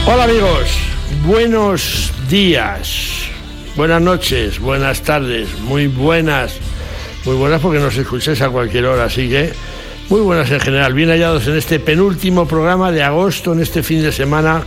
Hola amigos, buenos días, buenas noches, buenas tardes, muy buenas porque nos escucháis a cualquier hora, así que muy buenas en general, bien hallados en este penúltimo programa de agosto, en este fin de semana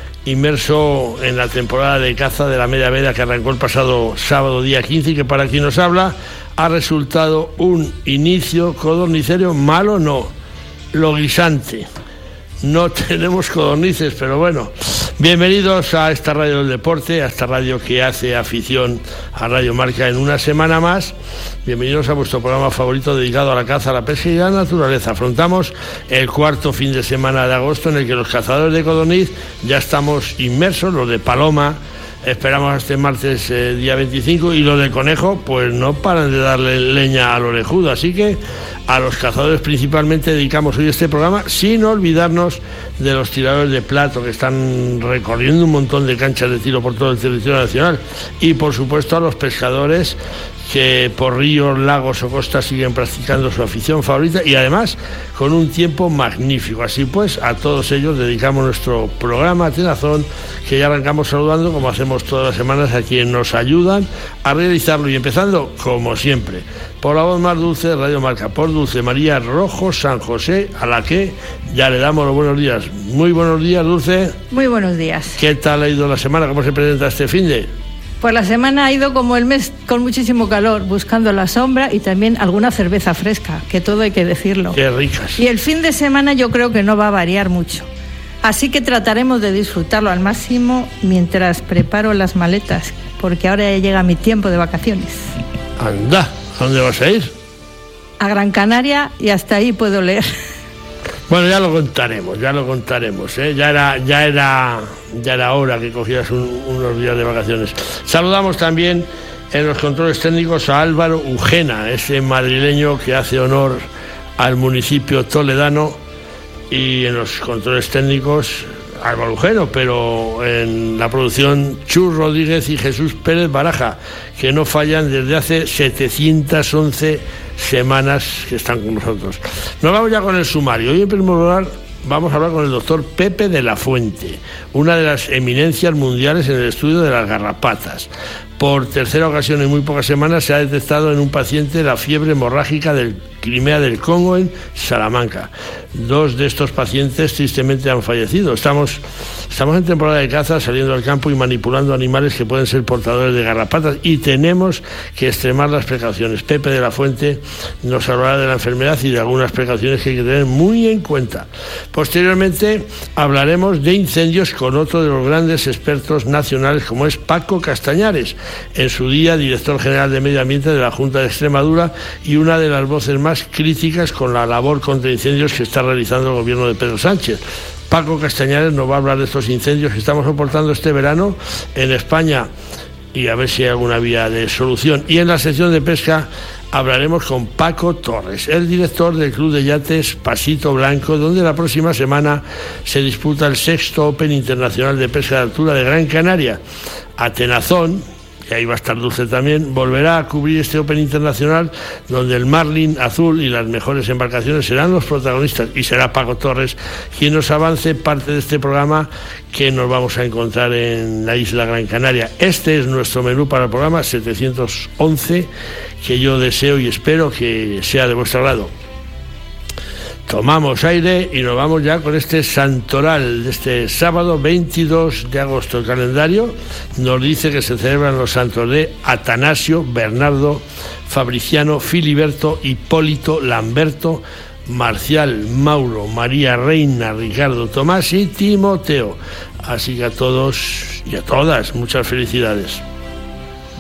inmerso en la temporada de caza de la media veda que arrancó el pasado sábado día 15 y que para quien nos habla ha resultado un inicio codornicero malo, no, lo guisante. No tenemos codornices, pero bueno, bienvenidos a esta radio del deporte, a esta radio que hace afición a Radio Marca en una semana más. Bienvenidos a vuestro programa favorito dedicado a la caza, a la pesca y a la naturaleza. Afrontamos el cuarto fin de semana de agosto en el que los cazadores de codorniz ya estamos inmersos, los de paloma esperamos este martes día 25 y los de conejo pues no paran de darle leña al orejudo, así que a los cazadores principalmente dedicamos hoy este programa sin olvidarnos de los tiradores de plato que están recorriendo un montón de canchas de tiro por todo el territorio nacional y por supuesto a los pescadores que por ríos, lagos o costas siguen practicando su afición favorita y además con un tiempo magnífico. Así pues, a todos ellos dedicamos nuestro programa Tenazón, que ya arrancamos saludando, como hacemos todas las semanas, a quienes nos ayudan a realizarlo. Y empezando, como siempre, por la voz más dulce de Radio Marca, por Dulce María Rojo San José, a la que ya le damos los buenos días. Muy buenos días, Dulce. Muy buenos días. ¿Qué tal ha ido la semana? ¿Cómo se presenta este finde? Pues la semana ha ido como el mes con muchísimo calor, buscando la sombra y también alguna cerveza fresca, que todo hay que decirlo. Qué ricas. Y el fin de semana yo creo que no va a variar mucho. Así que trataremos de disfrutarlo al máximo mientras preparo las maletas, porque ahora ya llega mi tiempo de vacaciones. Anda, ¿a dónde vas a ir? A Gran Canaria y hasta ahí puedo leer. Bueno, ya lo contaremos, ¿eh? Ya era hora que cogieras unos días de vacaciones. Saludamos también en los controles técnicos a Álvaro Ujena, ese madrileño que hace honor al municipio toledano, y en los controles técnicos Álvaro Ujeno, pero en la producción Chus Rodríguez y Jesús Pérez Baraja, que no fallan desde hace 711 semanas que están con nosotros. Nos vamos ya con el sumario. Hoy en primer lugar vamos a hablar con el doctor Pepe de la Fuente, una de las eminencias mundiales en el estudio de las garrapatas. Por tercera ocasión en muy pocas semanas se ha detectado en un paciente la fiebre hemorrágica del Crimea del Congo en Salamanca. 2 de estos pacientes tristemente han fallecido. Estamos en temporada de caza, saliendo al campo y manipulando animales que pueden ser portadores de garrapatas y tenemos que extremar las precauciones. Pepe de la Fuente nos hablará de la enfermedad y de algunas precauciones que hay que tener muy en cuenta. Posteriormente hablaremos de incendios con otro de los grandes expertos nacionales como es Paco Castañares, en su día director general de Medio Ambiente de la Junta de Extremadura y una de las voces más críticas con la labor contra incendios que está realizando el gobierno de Pedro Sánchez. Paco Castañares nos va a hablar de estos incendios que estamos soportando este verano en España y a ver si hay alguna vía de solución. Y en la sección de pesca hablaremos con Paco Torres, el director del Club de Yates Pasito Blanco, donde la próxima semana se disputa el 6º Open Internacional de Pesca de Altura de Gran Canaria. A Tenazón, y ahí va a estar Dulce también, volverá a cubrir este Open Internacional donde el marlin azul y las mejores embarcaciones serán los protagonistas y será Paco Torres quien nos avance parte de este programa que nos vamos a encontrar en la isla Gran Canaria. Este es nuestro menú para el programa 711 que yo deseo y espero que sea de vuestro agrado. Tomamos aire y nos vamos ya con este santoral de este sábado 22 de agosto. El calendario nos dice que se celebran los santos de Atanasio, Bernardo, Fabriciano, Filiberto, Hipólito, Lamberto, Marcial, Mauro, María Reina, Ricardo, Tomás y Timoteo. Así que a todos y a todas, muchas felicidades.